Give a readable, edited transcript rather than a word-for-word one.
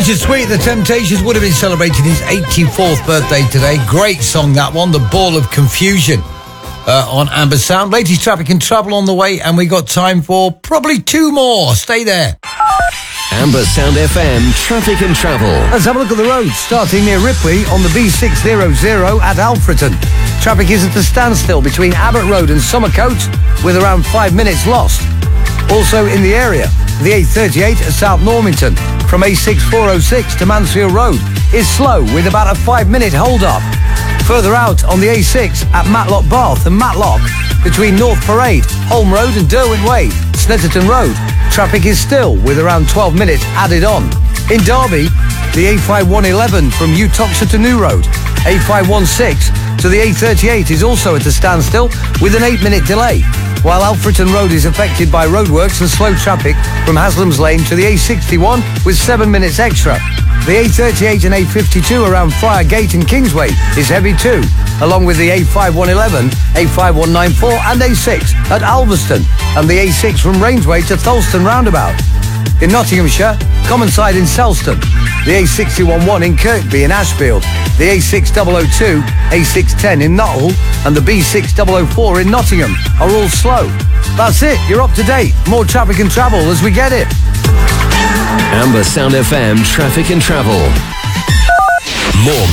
Richard Sweet, The Temptations, would have been celebrating his 84th birthday today. Great song, that one, The Ball of Confusion, on Amber Sound. Latest Traffic and Travel on the way, and we got time for probably two more. Stay there. Amber Sound FM, Traffic and Travel. Let's have a look at the road. Starting near Ripley on the B600 at Alfreton. Traffic is at a standstill between Abbott Road and Somercote, with around 5 minutes lost. Also in the area, the A38 at South Normington from A6406 to Mansfield Road is slow with about a 5-minute hold-up. Further out on the A6 at Matlock Bath and Matlock between North Parade, Holme Road and Derwent Way, Snetterton Road, traffic is still with around 12 minutes added on. In Derby, the A5111 from Utoxeter to New Road, A516 to the A38 is also at a standstill with an 8-minute delay, while Alfreton Road is affected by roadworks and slow traffic from Haslam's Lane to the A61 with 7 minutes extra. The A38 and A52 around Friargate and Kingsway is heavy too, along with the A5111, A5194 and A6 at Alveston, and the A6 from Rainsway to Tholston Roundabout. In Nottinghamshire, Commonside in Selston, the A611 in Kirkby and Ashfield, the A6002, A610 in Nuttall and the B6004 in Nottingham are all slow. That's it, you're up to date. More traffic and travel as we get it. Amber Sound FM, Traffic and Travel. More